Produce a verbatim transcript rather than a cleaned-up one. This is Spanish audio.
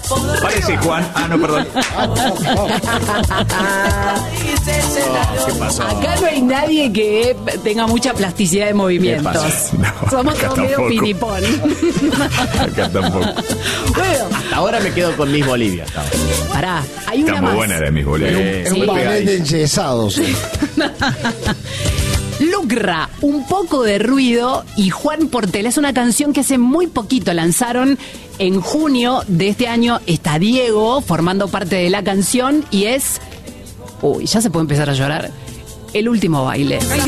Parece Juan. Ah, no, perdón. Oh, ¿qué pasó? Acá no hay nadie que tenga mucha plasticidad de movimientos. No, Somos acá todos medio tampoco. pinipón. Acá tampoco. Bueno, Hasta ahora me quedo con Miss Bolivia. Hasta ahora. pará, hay una Está muy más. buena la de mis boletos. Eh, Es un Sí. panel de enyesados. Lucra, un poco de ruido y Juan Portela. Es una canción que hace muy poquito lanzaron. En junio de este año está Diego formando parte de la canción y es... Uy, ya se puede empezar a llorar. El último baile.